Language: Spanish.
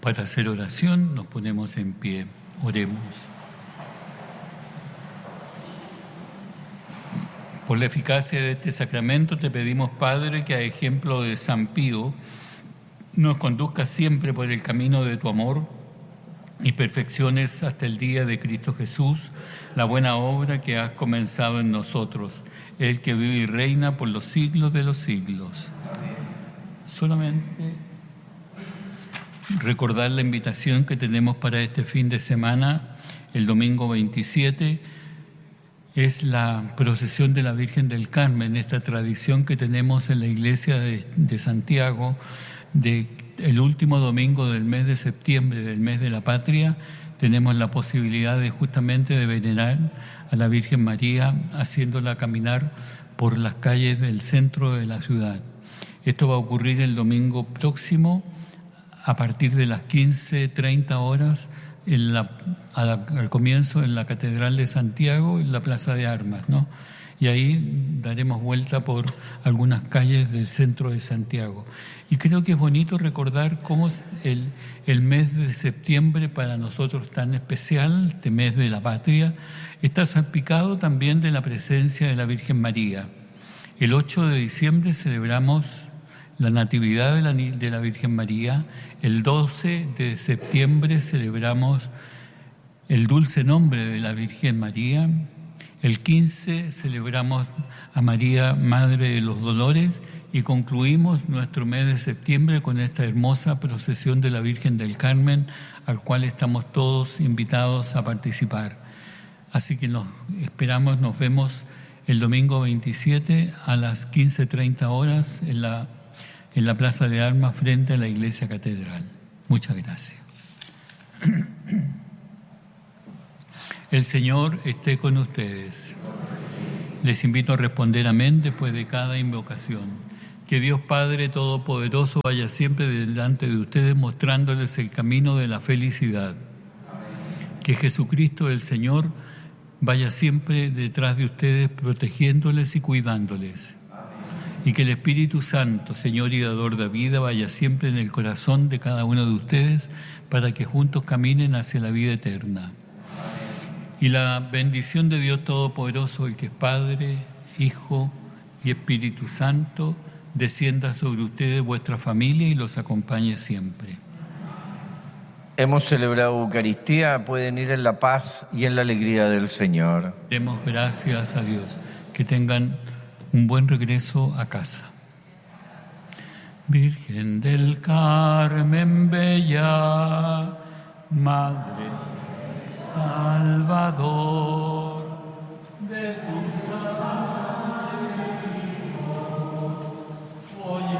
Para hacer oración nos ponemos en pie. Oremos. Por la eficacia de este sacramento te pedimos, Padre, que a ejemplo de San Pío nos conduzcas siempre por el camino de tu amor y perfecciones hasta el día de Cristo Jesús la buena obra que has comenzado en nosotros, el que vive y reina por los siglos de los siglos. Amén. Solamente recordar la invitación que tenemos para este fin de semana, el domingo 27, es la procesión de la Virgen del Carmen, esta tradición que tenemos en la iglesia de Santiago, de el último domingo del mes de septiembre, del mes de la patria, tenemos la posibilidad de justamente de venerar a la Virgen María, haciéndola caminar por las calles del centro de la ciudad. Esto va a ocurrir el domingo próximo a partir de las 15:30 horas al comienzo en la Catedral de Santiago, en la Plaza de Armas, ¿no? Y ahí daremos vuelta por algunas calles del centro de Santiago. Y creo que es bonito recordar cómo el mes de septiembre para nosotros tan especial, este mes de la patria, está salpicado también de la presencia de la Virgen María. El 8 de diciembre celebramos la Natividad de la Virgen María. El 12 de septiembre celebramos el dulce nombre de la Virgen María. El 15 celebramos a María, Madre de los Dolores, y concluimos nuestro mes de septiembre con esta hermosa procesión de la Virgen del Carmen, al cual estamos todos invitados a participar. Así que nos vemos el domingo 27 a las 15:30 horas en la Plaza de Armas frente a la Iglesia Catedral. Muchas gracias. El Señor esté con ustedes. Les invito a responder amén después de cada invocación. Que Dios Padre Todopoderoso vaya siempre delante de ustedes mostrándoles el camino de la felicidad. Que Jesucristo el Señor vaya siempre detrás de ustedes protegiéndoles y cuidándoles. Y que el Espíritu Santo, Señor y Dador de vida, vaya siempre en el corazón de cada uno de ustedes para que juntos caminen hacia la vida eterna. Y la bendición de Dios Todopoderoso, el que es Padre, Hijo y Espíritu Santo, descienda sobre ustedes, vuestra familia, y los acompañe siempre. Hemos celebrado Eucaristía, pueden ir en la paz y en la alegría del Señor. Demos gracias a Dios. Que tengan un buen regreso a casa. Virgen del Carmen Bella, Madre Salvador.